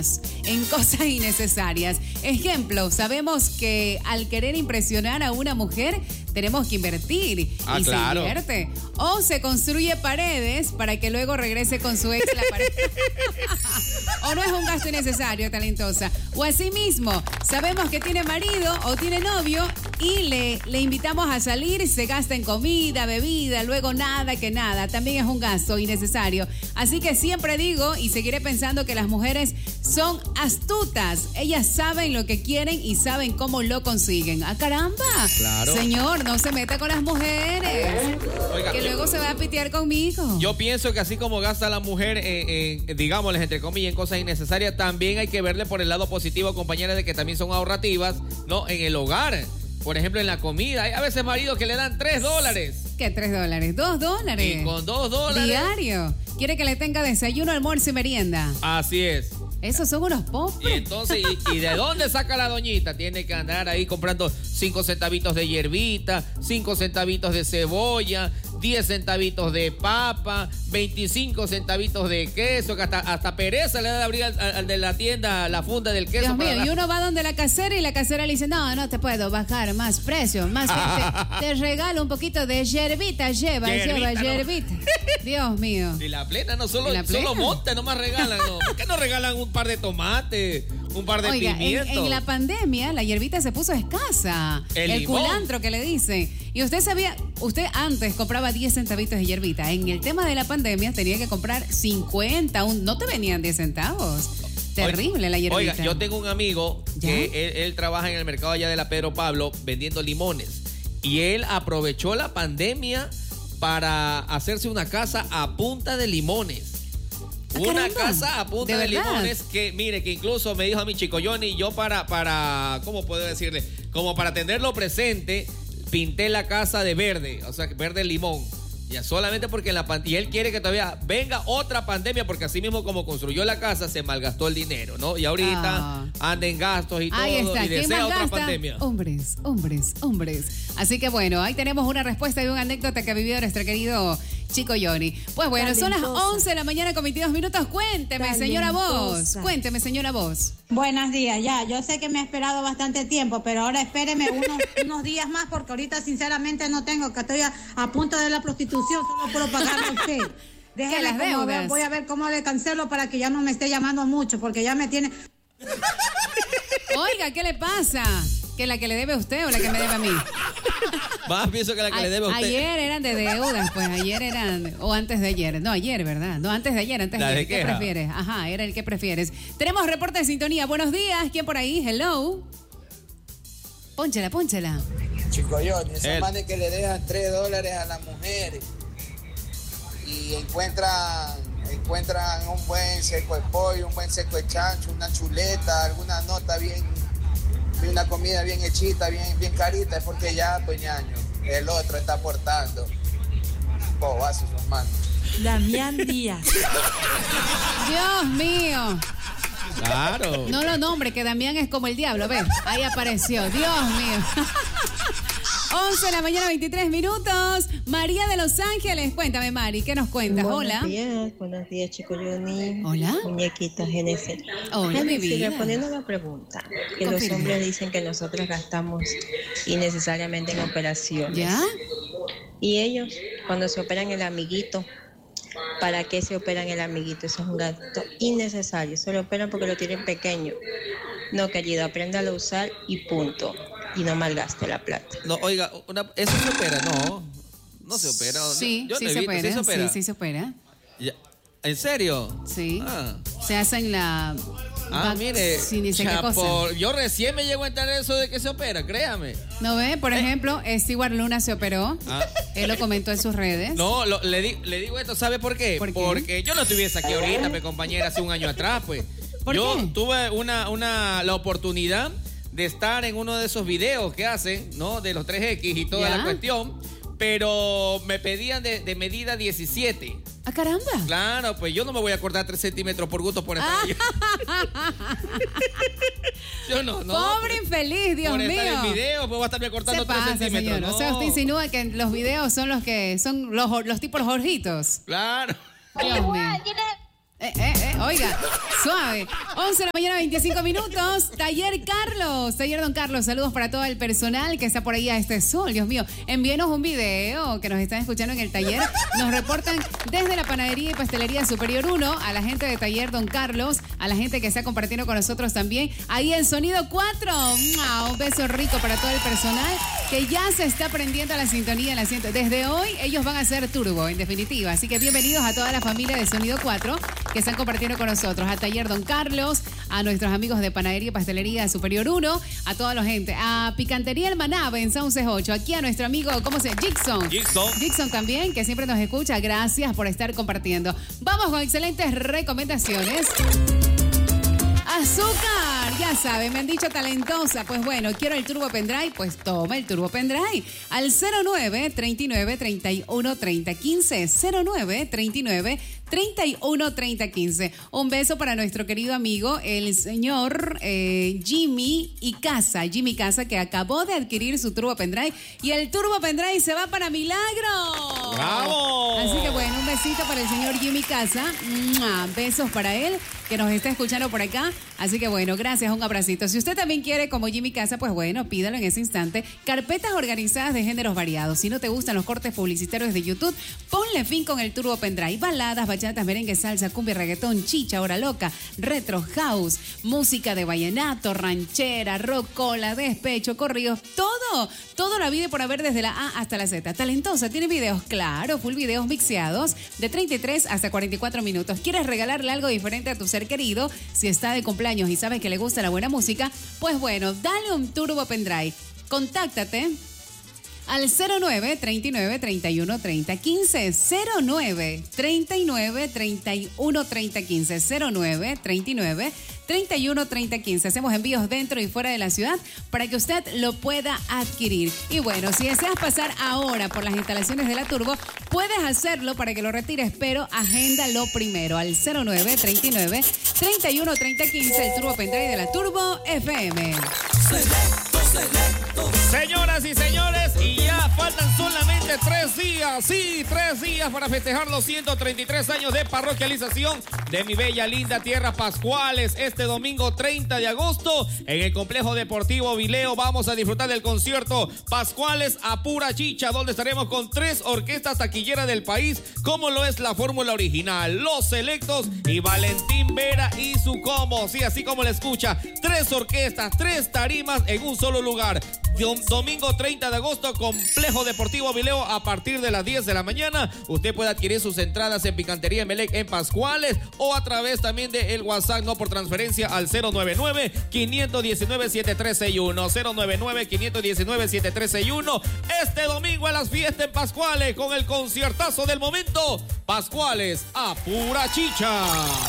más en cosas innecesarias. Ejemplo, sabemos que al querer impresionar a una mujer, tenemos que invertir y claro. se invierte. O se construye paredes para que luego regrese con su ex la pared. O no es un gasto innecesario, talentosa. O asimismo, sabemos que tiene marido o tiene novio y le invitamos a salir, se gasta en comida, bebida, luego nada que nada. También es un gasto innecesario. Así que siempre digo y seguiré pensando que las mujeres son astutas. Ellas saben lo que quieren y saben cómo lo consiguen. ¡Ah, caramba! Claro. Señor, no se meta con las mujeres. Oiga, que luego se va a pitear conmigo. Yo pienso que así como gasta la mujer, digámosles entre comillas, en cosas innecesarias, también hay que verle por el lado positivo, compañeras, de que también son ahorrativas, ¿no? En el hogar. Por ejemplo, en la comida. Hay a veces maridos que le dan $3. ¿Qué $3? $2. Y con $2. Diario. Quiere que le tenga desayuno, almuerzo y merienda. Así es. Esos son unos pobres. Y entonces, ¿y de dónde saca la doñita? Tiene que andar ahí comprando 5 centavitos de hierbita, 5 centavitos de cebolla, 10 centavitos de papa, 25 centavitos de queso, que hasta pereza le da de abrir al de la tienda la funda del queso. Dios mío, y uno va donde la casera y la casera le dice, no te puedo bajar más precio, más te regalo un poquito de hierbita, lleva hierbita. Dios mío. Y la plena no solo monta, nomás regalan, ¿no? ¿Por qué no regalan un par de tomates, un par de pimientos? En la pandemia la hierbita se puso escasa. El culantro que le dicen. Y usted antes compraba 10 centavitos de hierbita. En el tema de la pandemia tenía que comprar 50, no te venían 10 centavos. Terrible la hierbita. Oiga, yo tengo un amigo que él trabaja en el mercado allá de la Pedro Pablo vendiendo limones. Y él aprovechó la pandemia para hacerse una casa a punta de limones. Una casa a punta de limones que, mire, que incluso me dijo a mi chico Johnny, yo para ¿cómo puedo decirle? Como para tenerlo presente, pinté la casa de verde, o sea, verde limón. Ya solamente porque y él quiere que todavía venga otra pandemia, porque así mismo como construyó la casa, se malgastó el dinero, ¿no? Y ahorita anda en gastos y ahí todo, está. y desea otra pandemia. Hombres. Así que bueno, ahí tenemos una respuesta y una anécdota que ha vivido nuestro querido chico Johnny. Pues bueno, Talentosa. Son las 11 de la mañana con 22 minutos. Cuénteme, señora Voz. Buenos días, yo sé que me ha esperado bastante tiempo, pero ahora espéreme unos días más, porque ahorita sinceramente no tengo, que estoy a punto de la prostitución, solo puedo pagarle a usted. ¿Qué, las deudas? Voy a ver cómo le cancelo para que ya no me esté llamando mucho, porque ya me tiene... Oiga, ¿qué le pasa? ¿Que la que le debe a usted o la que me debe a mí? Más pienso que la que le debe a usted. Ayer eran de deudas, pues ayer eran, o antes de ayer. No, ayer, ¿verdad? No, antes de ayer. ¿Qué prefieres? Ajá, era el que prefieres. Tenemos reporte de sintonía. Buenos días. ¿Quién por ahí? Hello. Pónchela. Chico Johnny, esos manes que le dejan $3 a las mujeres y encuentran un buen seco de pollo, un buen seco de chancho, una chuleta, alguna nota bien, una comida bien hechita, bien carita, es porque ya, pues ñaño, el otro está aportando. Bobazos, sus manos. Damián Díaz. Dios mío. Claro. No lo nombre, que Damián es como el diablo, ¿ves? Ahí apareció. Dios mío. 11 de la mañana, 23 minutos. María de Los Ángeles. Cuéntame, Mari, ¿qué nos cuentas? Hola. Buenos días, chico Johnny. Hola. Muñequita GNC. Hola, mi vida. Respondiendo a la pregunta, que los hombres dicen que nosotros gastamos innecesariamente en operaciones. ¿Ya? Y ellos, cuando se operan el amiguito, ¿para qué se operan el amiguito? Eso es un gasto innecesario. Se lo operan porque lo tienen pequeño. No, querido, apréndalo a usar y punto. Y no malgaste la plata. No, oiga, eso se opera, no se opera. Sí, yo sí, no se he visto, opera. ¿sí se opera? Sí, se opera. Ya. ¿En serio? Sí. Ah. Se hacen la... mire, sí, ni sé qué cosa. Yo recién me llego a enterar eso de que se opera, créame. ¿No ve? Por ejemplo, Stewart Luna se operó. Él lo comentó en sus redes. No, le digo esto, ¿sabe por qué? Porque yo no estuviese aquí ahorita, mi compañera, hace un año atrás, pues. Yo tuve la oportunidad de estar en uno de esos videos que hacen, ¿no? De los 3X y toda la cuestión, pero me pedían de medida 17. ¡Ah, caramba! Claro, pues yo no me voy a cortar 3 centímetros por gusto por estar ahí. Yo no. Pobre infeliz, Dios mío. Por estar en el video, pues voy a estarme cortando 3 centímetros. Señor. O sea, usted insinúa que los videos son los que son los tipos Jorgitos. Claro. Dios mío. Oiga, suave. 11 de la mañana, 25 minutos. Taller Don Carlos. Saludos para todo el personal que está por ahí a este sol. Dios mío, envíenos un video que nos están escuchando en el taller. Nos reportan desde la panadería y pastelería Superior 1, a la gente de Taller Don Carlos, a la gente que está compartiendo con nosotros también. Ahí en Sonido 4. Un beso rico para todo el personal que ya se está prendiendo a la sintonía en la asiento. Desde hoy ellos van a hacer turbo, en definitiva. Así que bienvenidos a toda la familia de Sonido 4 que están compartiendo con nosotros. A Taller Don Carlos, a nuestros amigos de Panadería y Pastelería Superior 1, a toda la gente. A Picantería El Manave en Sauces 8. Aquí a nuestro amigo, ¿cómo se llama? Jigson también, que siempre nos escucha. Gracias por estar compartiendo. Vamos con excelentes recomendaciones. Azúcar, ya saben, me han dicho talentosa. Pues bueno, quiero el Turbo Pendrive, pues toma el Turbo Pendrive. Al 09-39-31-30-15. 09-39-31-30-15. Un beso para nuestro querido amigo, el señor Jimmy Casa, que acabó de adquirir su Turbo Pendrive. Y el Turbo Pendrive se va para Milagro. ¡Bravo! Así que bueno, un besito para el señor Jimmy Casa. Besos para él, que nos está escuchando por acá. Así que bueno, gracias, un abracito. Si usted también quiere, como Jimmy Casa, pues bueno, pídalo en ese instante. Carpetas organizadas de géneros variados. Si no te gustan los cortes publicitarios de YouTube, ponle fin con el Turbo Pendrive. Baladas, bachatas, merengue, salsa, cumbia, reggaetón, chicha, hora loca, retro, house, música de vallenato, ranchera, rock, cola, despecho, corridos, todo la vida por haber desde la A hasta la Z. Talentosa, tiene videos, claro, full videos mixeados de 33 hasta 44 minutos. ¿Quieres regalarle algo diferente a tu ser querido? Si está de cumpleaños y sabes que le gusta la buena música, pues bueno, dale un Turbo Pendrive. Contáctate al 09-39-31-30-15. 09-39-31-30-15. 09-39-31-30-15. Hacemos envíos dentro y fuera de la ciudad para que usted lo pueda adquirir. Y bueno, si deseas pasar ahora por las instalaciones de la Turbo, puedes hacerlo para que lo retires, pero agéndalo primero al 09-39-31-30-15, el Turbo Pendrive de la Turbo FM. Señoras y señores, y ya faltan solamente 3 días, sí, 3 días para festejar los 133 años de parroquialización de mi bella, linda tierra Pascuales. Este domingo 30 de agosto, en el Complejo Deportivo Vileo, vamos a disfrutar del concierto Pascuales a pura chicha, donde estaremos con 3 orquestas taquilleras del país, como lo es la fórmula original, Los Selectos y Valentín Vera y su combo. Sí, así como le escucha, 3 orquestas, 3 tarimas en un solo lugar. Domingo 30 de agosto, Complejo Deportivo Vileo, a partir de las 10 de la mañana. Usted puede adquirir sus entradas en Picantería Emelec en Pascuales, o a través también de el WhatsApp, no por transferencia, al 099-519-7361. 099-519-7361. Este domingo a las fiestas en Pascuales, con el conciertazo del momento, Pascuales a pura chicha.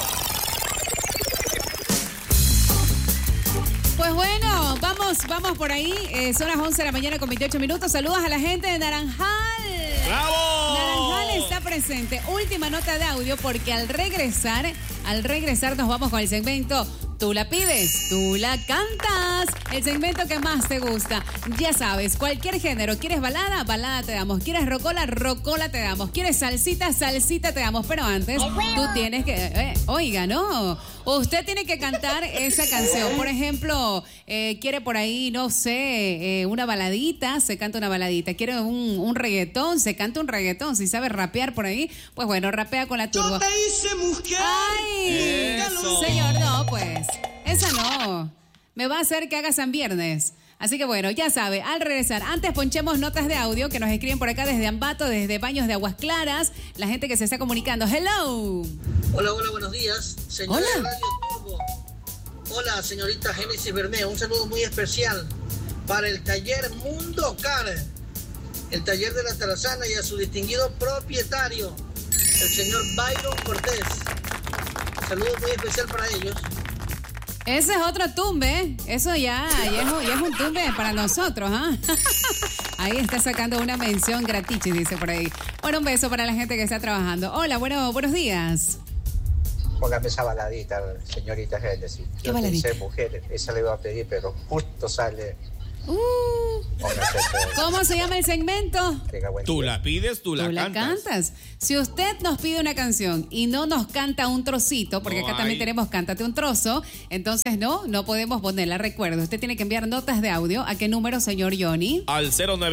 Pues bueno, vamos por ahí. Son las 11 de la mañana con 28 minutos. Saludos a la gente de Naranjal. ¡Bravo! Naranjal está presente. Última nota de audio, porque al regresar nos vamos con el segmento Tú la pides, tú la cantas. El segmento que más te gusta. Ya sabes, cualquier género. ¿Quieres balada? Balada te damos. ¿Quieres rocola? Rocola te damos. ¿Quieres salsita? Salsita te damos. Pero antes, tú tienes que... oiga, no. Usted tiene que cantar esa canción. Por ejemplo, quiere por ahí, no sé, una baladita, se canta una baladita. Quiere un reggaetón, se canta un reggaetón. Si sabe rapear por ahí, pues bueno, rapea con la Turbo. Yo te hice mujer. ¡Ay! Eso. Señor, no, pues. Esa no. Me va a hacer que haga San Viernes. Así que bueno, ya sabe, al regresar, antes ponchemos notas de audio que nos escriben por acá desde Ambato, desde Baños de Aguas Claras, la gente que se está comunicando. ¡Hello! Hola, buenos días. Señora Hola. Radio Turbo. Hola, señorita Génesis Bermeo. Un saludo muy especial para el taller Mundo Car, el taller de la Tarazana, y a su distinguido propietario, el señor Byron Cortés. Saludos muy especial para ellos. Ese es otro tumbe. Eso ya es un tumbe para nosotros, ¿ah? Ahí está sacando una mención gratichi, dice por ahí. Bueno, un beso para la gente que está trabajando. Hola, buenos días. Póngame esa baladita, señorita Génesis. ¿Qué Yo baladita? pensé, mujer, esa le iba a pedir, pero justo sale ¿Cómo se llama el segmento? Tú la pides, tú la cantas. Si usted nos pide una canción y no nos canta un trocito, porque acá también tenemos Cántate un trozo, entonces no podemos ponerla. Recuerda, usted tiene que enviar notas de audio. ¿A qué número, señor Johnny? Al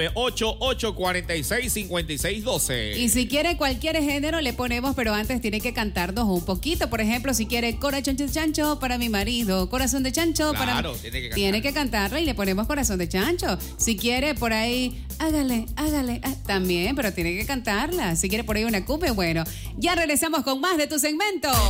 098-846-5612. Y si quiere cualquier género le ponemos, pero antes tiene que cantarnos un poquito. Por ejemplo, si quiere corazón de chancho para mi marido, corazón de chancho para... Tiene que cantarla y le ponemos corazón de chancho. Si quiere por ahí, hágale, también, pero tiene que cantarla. Si quiere por ahí una cumbia, bueno. Ya regresamos con más de tu segmento.